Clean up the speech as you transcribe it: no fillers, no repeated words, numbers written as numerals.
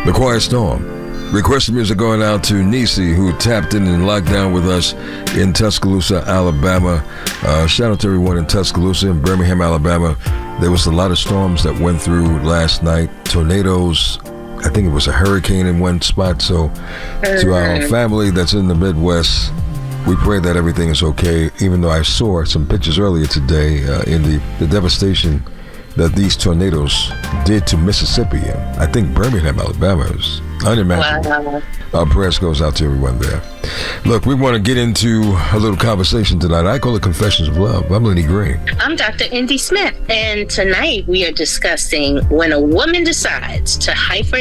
The Quiet Storm. Requested music going out to Nisi, who tapped in locked down with us in Tuscaloosa, Alabama. Shout out to everyone in Tuscaloosa and Birmingham, Alabama. There was a lot of storms that went through last night. Tornadoes. I think it was a hurricane in one spot. So to our family that's in the Midwest, we pray that everything is okay, even though I saw some pictures earlier today in the devastation that these tornadoes did to Mississippi. And I think Birmingham, Alabama is unimaginable. Wow. Our prayers goes out to everyone there. Look, we want to get into a little conversation tonight. I call it Confessions of Love. I'm Lenny Green. I'm Dr. Indy Smith. And tonight we are discussing when a woman decides to hyphen